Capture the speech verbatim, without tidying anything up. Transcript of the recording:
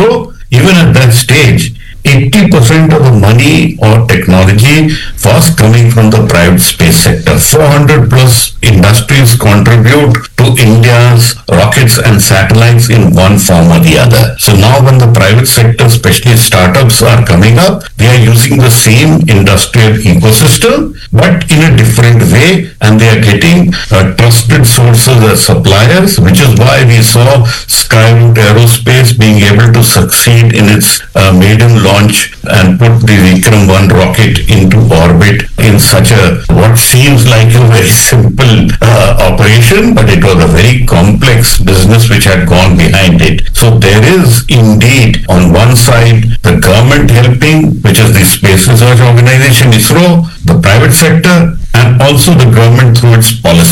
ISRO, even at that stage, eighty percent of the money or technology was coming from the private space sector. four hundred plus industries contribute to India's rockets and satellites in one form or the other. So now when the private sector, especially startups, are coming up, they are using the same industrial ecosystem, but in a different way, and they are getting uh, trusted sources as suppliers, which is why we saw Skyroot Aerospace being able to succeed in its uh, maiden launch and put the Vikram one rocket into orbit in such a, what seems like a very simple uh, operation, but it was a very complex business which had gone behind it. So there is indeed on one side the government helping, which is the Space Research Organization ISRO, the private sector, and also the government through its policy.